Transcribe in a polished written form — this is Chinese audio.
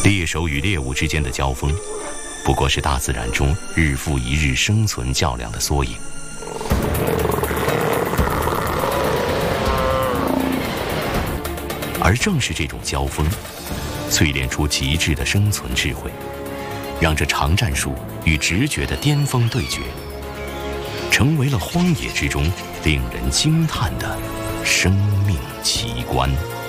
猎手与猎物之间的交锋，不过是大自然中日复一日生存较量的缩影。而正是这种交锋，淬炼出极致的生存智慧，让这长战术与直觉的巅峰对决，成为了荒野之中令人惊叹的生命奇观。